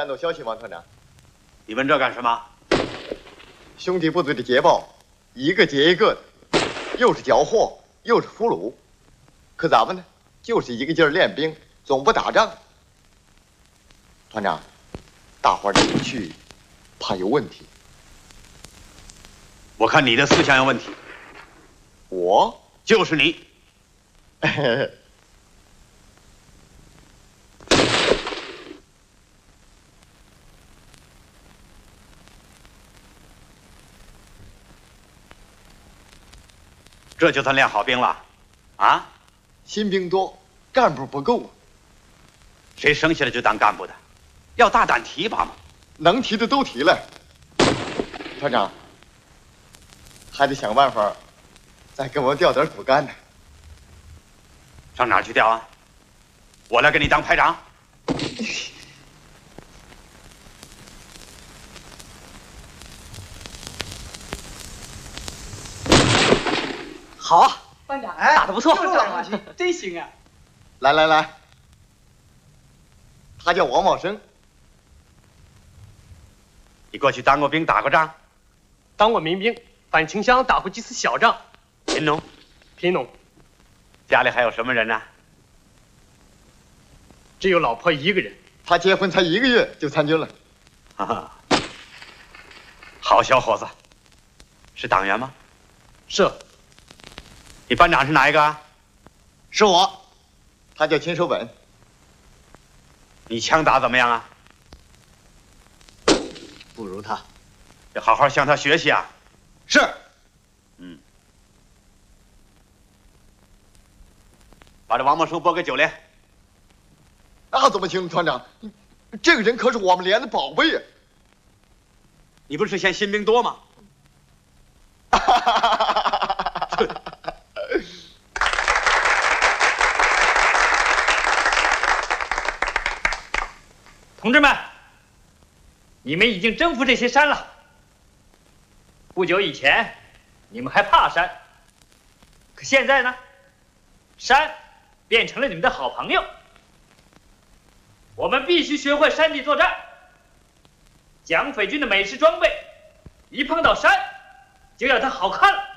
山东消息，王团长。 你问这干什么？ 兄弟部队的捷报，一个接一个的，又是缴获，又是俘虏。可咱们呢，就是一个劲儿练兵，总不打仗。团长，大伙儿这么去，怕有问题。 我看你的思想有问题。 我就是你。这就算练好兵了，啊？ 新兵多，干部不够。 谁生下来就当干部的？要大胆提拔嘛。 能提的都提了。团长，还得想办法，再给我们调点骨干呢。 上哪儿去调啊？我来给你当排长。 好啊， 班长， 打得不错， 真行啊！ 来来来，他叫王茂生。 你过去当过兵，打过仗？ 当过民兵，反清乡打过几次小仗。 贫农？ 贫农。 家里还有什么人呢？ 只有老婆一个人。 他结婚才1个月就参军了。 哈哈，好小伙子，是党员吗？ 是。 你班长是哪一个？ 是我，他叫秦守本。 你枪打怎么样啊？ 不如他， 得好好向他学习啊。 是。 把这王茂生拨给9连。 那怎么行，团长？这个人可是我们连的宝贝呀！ 你不是嫌新兵多吗？ 同志们，你们已经征服这些山了。不久以前，你们还怕山，可现在呢，山变成了你们的好朋友。我们必须学会山地作战。蒋匪军的美式装备，一碰到山，就要它好看了。